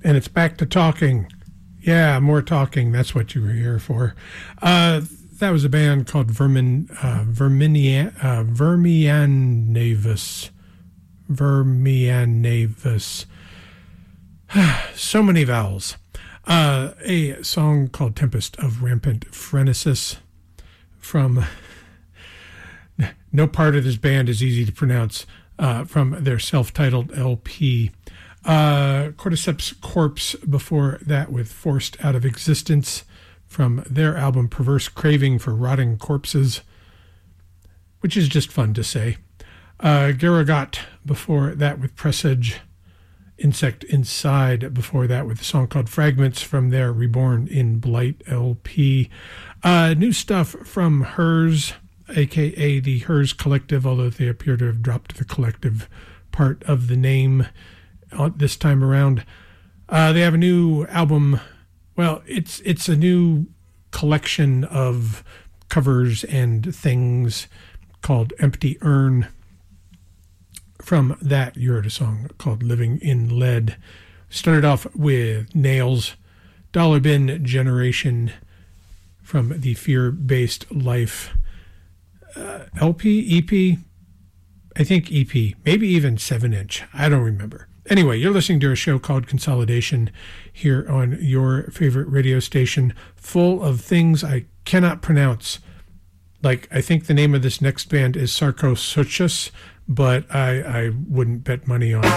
And it's back to talking. Yeah, more talking. That's what you were here for. That was a band called Vermianavis. Vermianavis. So many vowels. A song called Tempest of Rampant Phrenesis from... No part of this band is easy to pronounce, from their self-titled LP. Cordyceps Corpse before that with Forced Out of Existence from their album Perverse Craving for Rotting Corpses, which is just fun to say. Garagot before that with Presage. Insect Inside before that with a song called Fragments from their Reborn in Blight LP. New stuff from Hers, a.k.a. the Hers Collective, although they appear to have dropped the collective part of the name this time around. They have a new album. Well, it's a new collection of covers and things called Empty Urn. From that, you heard a song called Living in Lead. Started off with Nails, Dollar Bin Generation from the Fear-Based Life LP, EP, I think EP, maybe even 7-inch. I don't remember. Anyway, you're listening to a show called Consolidation here on your favorite radio station, full of things I cannot pronounce. Like, I think the name of this next band is Sarcosuchus, but I wouldn't bet money on it.